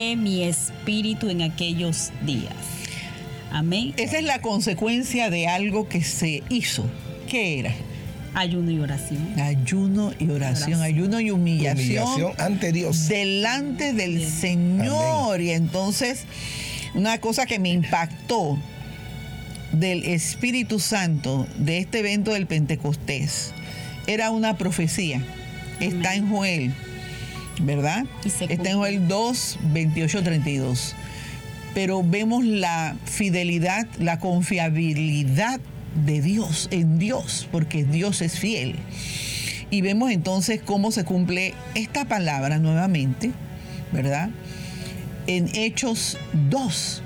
mi espíritu en aquellos días. Amén. Esa es la consecuencia de algo que se hizo. ¿Qué era? Ayuno y oración. Ayuno y oración, ayuno y humillación ante Dios. Delante del Señor. Amén. Y entonces, una cosa que me impactó del Espíritu Santo de este evento del Pentecostés era una profecía. Amén. Está en Joel, ¿verdad? Está en Joel 2, 28, 32. Pero vemos la fidelidad, la confiabilidad de Dios, en Dios, porque Dios es fiel. Y vemos entonces cómo se cumple esta palabra nuevamente, ¿verdad? En Hechos 2.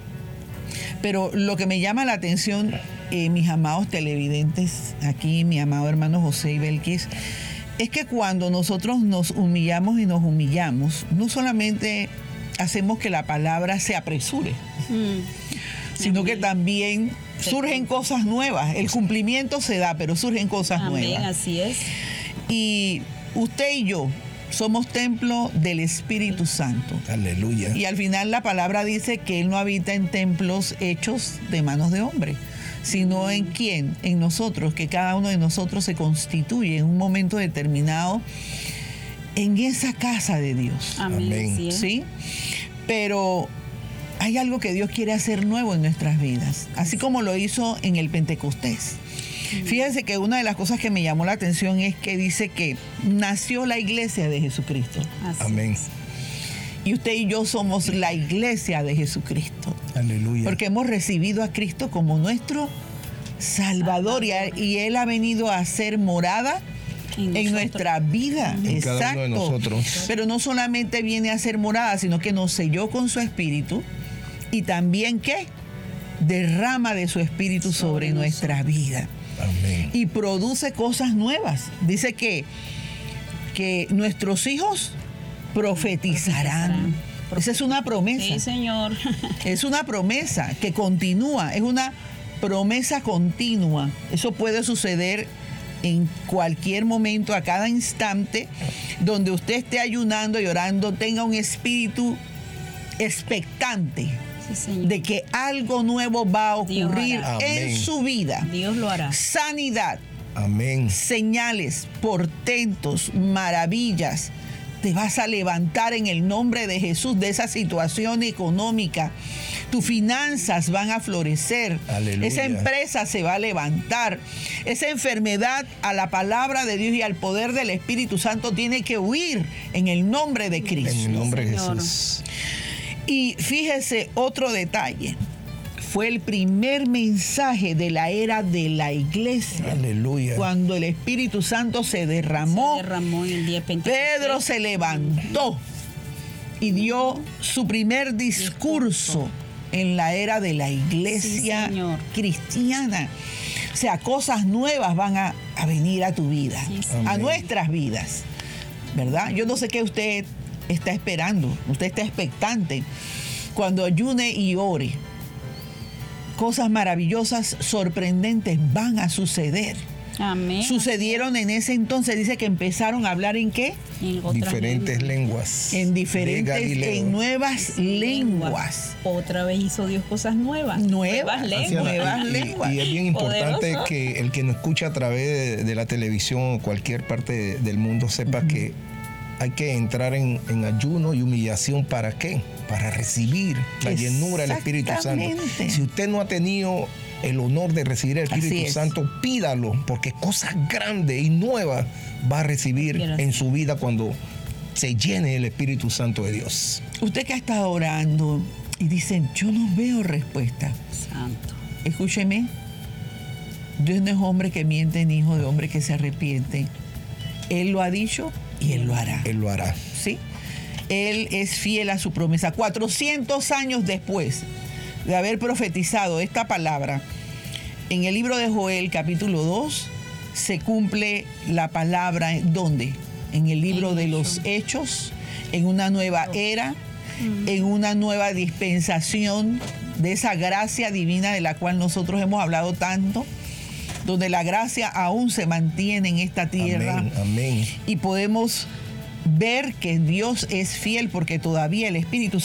Pero lo que me llama la atención, mis amados televidentes, aquí mi amado hermano José y Belkis, es que cuando nosotros nos humillamos y nos humillamos, no solamente hacemos que la palabra se apresure, sino que también surgen cosas nuevas. El cumplimiento se da, pero surgen cosas nuevas. Así es. Y usted y yo somos templo del Espíritu Santo. Aleluya. Y al final la palabra dice que Él no habita en templos hechos de manos de hombre, sino en quién, en nosotros, que cada uno de nosotros se constituye en un momento determinado en esa casa de Dios. Amén. ¿Sí? Pero hay algo que Dios quiere hacer nuevo en nuestras vidas, así como lo hizo en el Pentecostés. Fíjense que una de las cosas que me llamó la atención es que dice que nació la iglesia de Jesucristo. Amén. Y usted y yo somos la iglesia de Jesucristo. Aleluya. Porque hemos recibido a Cristo como nuestro Salvador y Él ha venido a ser morada en nuestra vida. Exacto. Cada uno de nosotros. Pero no solamente viene a ser morada, sino que nos selló con su espíritu y también ¿qué? Derrama de su espíritu sobre nuestra vida. Amén. Y produce cosas nuevas. Dice que nuestros hijos profetizarán. Esa es una promesa. Sí, Señor. Es una promesa que continúa, es una promesa continua. Eso puede suceder en cualquier momento, a cada instante, donde usted esté ayunando y orando, tenga un espíritu expectante de que algo nuevo va a ocurrir en su vida. Dios lo hará. Sanidad. Amén. Señales, portentos, maravillas. Te vas a levantar en el nombre de Jesús de esa situación económica. Tus finanzas van a florecer. Aleluya. Esa empresa se va a levantar. Esa enfermedad, a la palabra de Dios y al poder del Espíritu Santo, tiene que huir en el nombre de Cristo. En el nombre de Jesús. Y fíjese otro detalle. Fue el primer mensaje de la era de la iglesia. Aleluya. Cuando el Espíritu Santo se derramó en el día de Pentecostés. Pedro se levantó y dio su primer discurso en la era de la iglesia cristiana. O sea, cosas nuevas van a venir a tu vida, a nuestras vidas, ¿verdad? Yo no sé qué usted está esperando, usted está expectante. Cuando ayune y ore, cosas maravillosas, sorprendentes van a suceder. Amén. Sucedieron en ese entonces, dice que empezaron a hablar ¿en qué? En diferentes lenguas. En nuevas lenguas. Otra vez hizo Dios cosas nuevas. Nuevas lenguas. Y es bien importante Poderoso. que el que nos escucha a través de la televisión o cualquier parte del mundo sepa que hay que entrar en ayuno y humillación. ¿Para qué? Para recibir la llenura del Espíritu Santo. Si usted no ha tenido el honor de recibir el Espíritu Santo, pídalo, porque cosas grandes y nuevas va a recibir en su vida cuando se llene el Espíritu Santo de Dios. Usted que ha estado orando y dicen, yo no veo respuesta. Santo. Escúcheme, Dios no es hombre que miente ni hijo de hombre que se arrepiente. Él lo ha dicho y Él lo hará. Él lo hará. ¿Sí? Él es fiel a su promesa. 400 años después de haber profetizado esta palabra, en el libro de Joel, capítulo 2, se cumple la palabra, ¿dónde? En el libro de los Hechos, en una nueva era, en una nueva dispensación de esa gracia divina de la cual nosotros hemos hablado tanto, donde la gracia aún se mantiene en esta tierra. Amén, amén. Y podemos ver que Dios es fiel porque todavía el Espíritu Santo